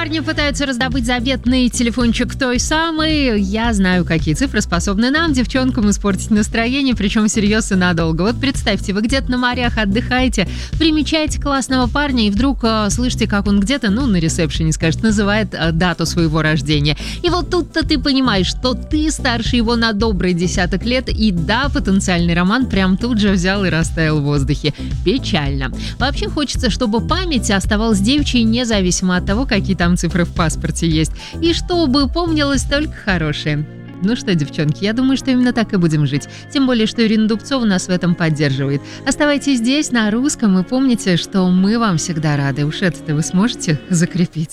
Парни пытаются раздобыть заветный телефончик той самой. Я знаю, какие цифры способны нам, девчонкам, испортить настроение, причем всерьез и надолго. Вот представьте, вы где-то на морях отдыхаете, примечаете классного парня и вдруг слышите, как он где-то, на ресепшене, скажет, называет дату своего рождения. И вот тут-то ты понимаешь, что ты старше его на добрый десяток лет, и да, потенциальный роман прям тут же взял и растаял в воздухе. Печально. Вообще хочется, чтобы память оставалась девичьей, независимо от того, какие там цифры в паспорте есть, и чтобы помнилось только хорошее. Ну что, девчонки, я думаю, что именно так и будем жить. Тем более, что Ирина Дубцова нас в этом поддерживает. Оставайтесь здесь, на русском, и помните, что мы вам всегда рады. Уж это вы сможете закрепить.